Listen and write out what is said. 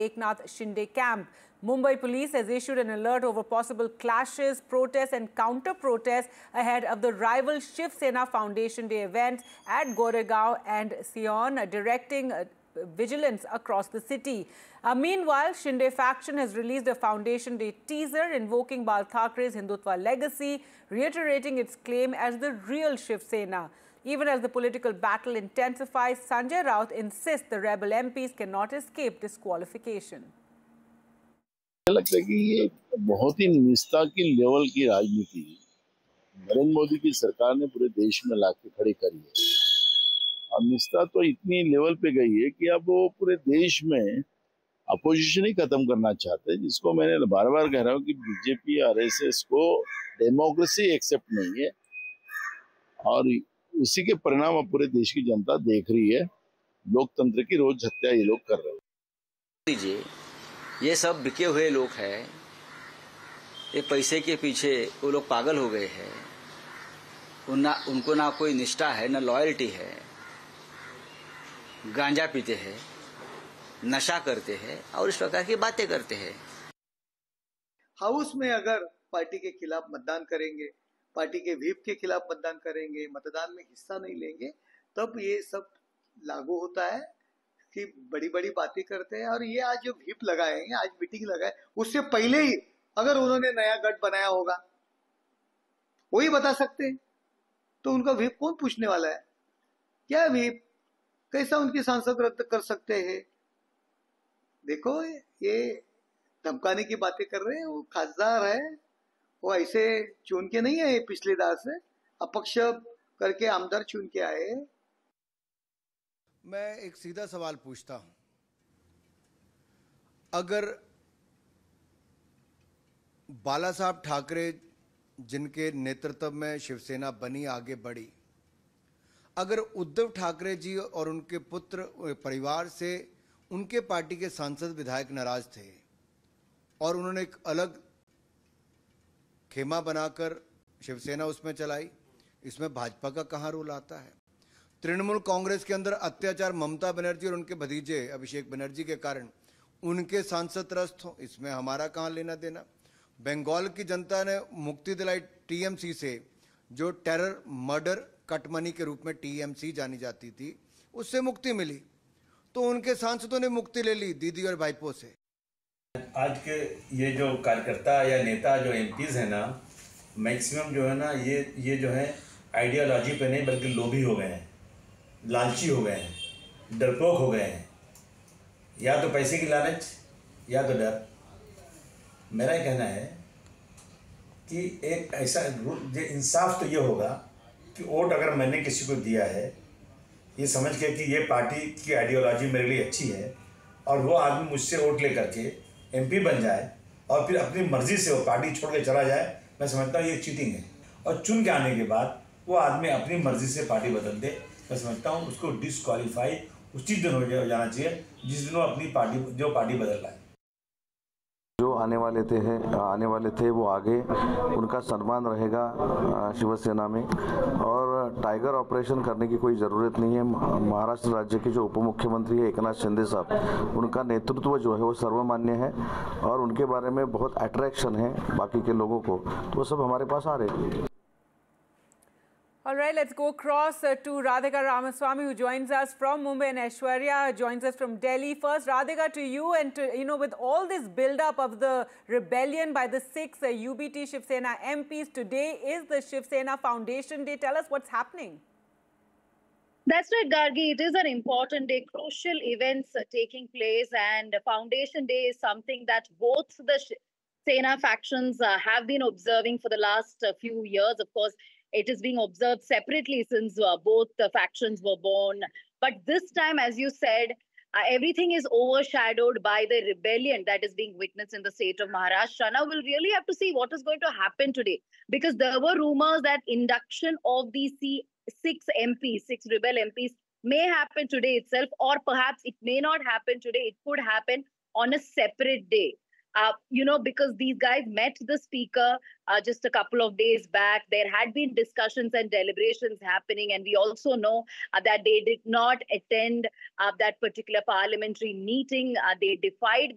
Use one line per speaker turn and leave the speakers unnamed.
Eknath Shinde camp. Mumbai police has issued an alert over possible clashes, protests and counter-protests ahead of the rival Shiv Sena Foundation Day event at Goregaon and Sion, directing vigilance across the city. Meanwhile, Shinde faction has released a Foundation Day teaser invoking Bal Thackeray's Hindutva legacy, reiterating its claim as the real Shiv Sena. Even as the political battle intensifies, Sanjay Raut insists the rebel MPs cannot escape disqualification.
लगता है कि ये बहुत ही निस्ता की level की राजनीति नरेंद्र मोदी की सरकार ने पूरे देश में लाके खड़ी करी है। और निस्ता तो इतनी लेवल पे गई है कि अब वो पूरे देश में अपोजिशन ही खत्म करना चाहते हैं, जिसको मैंने बार बार कह रहा हूँ कि बीजेपी आरएसएस को डेमोक्रेसी एक्सेप्ट नहीं है और उसी के परिणाम अब पूरे देश की जनता देख रही है। लोकतंत्र की रोज हत्या ये लोग कर रहे हैं।
ये सब बिके हुए लोग हैं, ये पैसे के पीछे वो लोग पागल हो गए हैं। उनको ना कोई निष्ठा है, ना लॉयल्टी है। गांजा पीते हैं, नशा करते हैं और इस प्रकार की बातें करते हैं।
हाउस में अगर पार्टी के खिलाफ मतदान करेंगे, पार्टी के व्हिप के खिलाफ मतदान करेंगे, मतदान में हिस्सा नहीं लेंगे, तब ये सब लागू होता है कि बड़ी बड़ी बातें करते हैं। और ये आज जो व्हिप लगाए हैं, आज मीटिंग लगाए, उससे पहले ही अगर उन्होंने नया गठ बनाया होगा वही बता सकते हैं, तो उनका व्हिप कौन पूछने वाला है? क्या व्हिप, कैसा उनके सांसद रद्द कर सकते हैं? देखो, ये धमकाने की बातें कर रहे हैं। वो खासदार है, वो ऐसे चुन के नहीं आए, पिछले दार से अपक्ष करके आमदार चुन के आए।
मैं एक सीधा सवाल पूछता हूं, अगर बाला साहब ठाकरे जिनके नेतृत्व में शिवसेना बनी, आगे बढ़ी, अगर उद्धव ठाकरे जी और उनके पुत्र परिवार से उनके पार्टी के सांसद विधायक नाराज थे और उन्होंने एक अलग खेमा बनाकर शिवसेना उसमें चलाई, इसमें भाजपा का कहां रोल आता है? तृणमूल कांग्रेस के अंदर अत्याचार ममता बनर्जी और उनके भतीजे अभिषेक बनर्जी के कारण उनके सांसद त्रस्त हो, इसमें हमारा कहां लेना देना? बंगाल की जनता ने मुक्ति दिलाई टीएमसी से, जो टेरर मर्डर कट मनी के रूप में टीएमसी जानी जाती थी, उससे मुक्ति मिली, तो उनके सांसदों ने मुक्ति ले ली दीदी और भाईपों से।
आज के ये जो कार्यकर्ता या नेता जो एमपीज है ना, मैक्सिमम जो है ना, ये जो है आइडियोलॉजी पे नहीं बल्कि लोभी हो गए हैं, लालची हो गए हैं, डरपोक हो गए हैं। या तो पैसे की लालच या तो डर। मेरा ये कहना है कि एक ऐसा इंसाफ तो ये होगा कि वोट अगर मैंने किसी को दिया है ये समझ के कि ये पार्टी की आइडियोलॉजी मेरे लिए अच्छी है और वो आदमी मुझसे वोट ले करके एमपी बन जाए और फिर अपनी मर्जी से वो पार्टी छोड़ के चला जाए, मैं समझता हूँ ये चीटिंग है। और चुन के आने के बाद वो आदमी अपनी मर्जी से पार्टी बदल दे, मैं समझता हूँ उसको डिस्क्वालीफाई उसी दिन हो जाना चाहिए जिस दिन वो अपनी पार्टी बदल रहा है।
जो आने वाले थे वो आगे, उनका सम्मान रहेगा शिवसेना में। और टाइगर ऑपरेशन करने की कोई ज़रूरत नहीं है। महाराष्ट्र राज्य के जो उप मुख्यमंत्री है एकनाथ शिंदे साहब, उनका नेतृत्व जो है वो सर्वमान्य है और उनके बारे में बहुत अट्रैक्शन है बाकी के लोगों को, तो वो सब हमारे पास आ रहे हैं।
All right, let's go across to Radhika Ramaswamy, who joins us from Mumbai, and Aishwarya joins us from Delhi. First, Radhika, to you, and with all this build-up of the rebellion by the 6 UBT Shiv Sena MPs, today is the Shiv Sena Foundation Day. Tell us what's happening.
That's right, Gargi. It is an important day, crucial events taking place, and Foundation Day is something that both the Sena factions have been observing for the last few years. Of course, it is being observed separately since both factions were born. But this time, as you said, everything is overshadowed by the rebellion that is being witnessed in the state of Maharashtra. Now, we'll really have to see what is going to happen today, because there were rumors that induction of these 6 MPs, 6 rebel MPs, may happen today itself, or perhaps it may not happen today. It could happen on a separate day. Because these guys met the speaker just a couple of days back. There had been discussions and deliberations happening, and we also know that they did not attend that particular parliamentary meeting. They defied